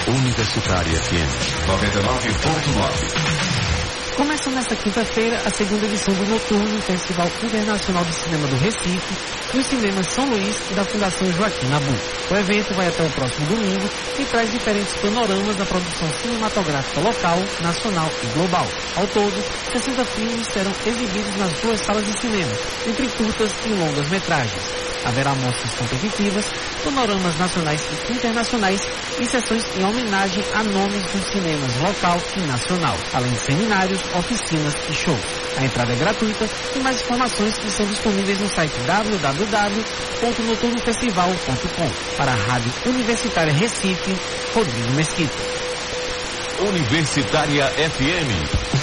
Universitária FM 99.9. Começa nesta quinta-feira a segunda edição do Noturno Festival Internacional de Cinema do Recife, nos cinemas São Luís e da Fundação Joaquim Nabuco. O evento vai até o próximo domingo e traz diferentes panoramas da produção cinematográfica local, nacional e global. Ao todo, 60 filmes serão exibidos nas duas salas de cinema, entre curtas e longas metragens. Haverá mostras competitivas, panoramas nacionais e internacionais e sessões em homenagem a nomes dos cinemas local e nacional, além de seminários, oficinas e shows. A entrada é gratuita e mais informações estão disponíveis no site www.noturnofestival.com. Para a Rádio Universitária Recife, Rodrigo Mesquita. Universitária FM